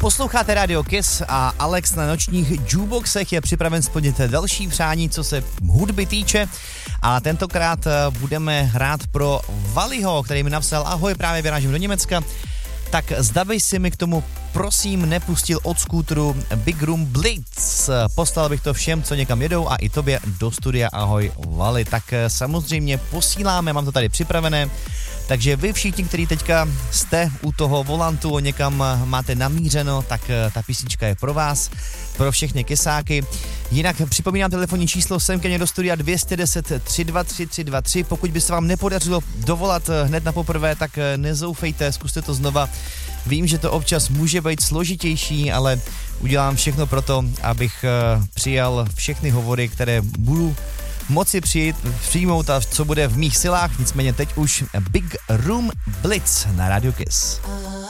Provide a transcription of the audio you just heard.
Posloucháte Radio Kiss a Alex na nočních jukeboxech je připraven splnit další přání, co se hudby týče. A tentokrát budeme hrát pro Valiho, který mi napsal: ahoj, právě vyrážím do Německa. Tak zda by si mi k tomu prosím nepustil od skútru Big Room Blitz. Poslal bych to všem, co někam jedou, a i tobě do studia. Ahoj, Vali. Tak samozřejmě posíláme, mám to tady připravené. Takže vy všichni, kteří teďka jste u toho volantu, někam máte namířeno, tak ta písnička je pro vás, pro všechny kesáky. Jinak připomínám telefonní číslo sem ke mně do studia 210 323 323. Pokud by se vám nepodařilo dovolat hned na poprvé, tak nezoufejte, zkuste to znova. Vím, že to občas může být složitější, ale udělám všechno pro to, abych přijal všechny hovory, které budu moci přijmout a co bude v mých silách. Nicméně teď už Big Room Blitz na Radio Kiss.